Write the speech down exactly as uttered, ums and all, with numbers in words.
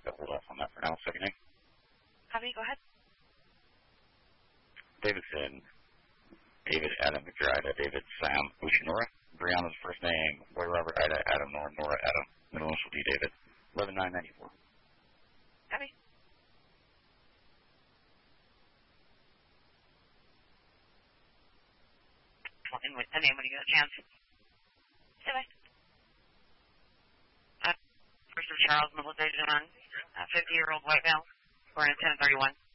have to hold off on that for now. Second name? Copy, go ahead. Davidson, David, Adam, Victor, Ida, David, Sam, Ocean, Nora. Brianna's first name, Boy, Robert, Ida, Adam, Nora, Nora, Adam. Middle initial D, David. eleven nine ninety-four. Copy. And with the name when you get a chance. Say bye. Uh, first of Charles, middle station on, uh, fifty-year-old white male, born in ten thirty-one.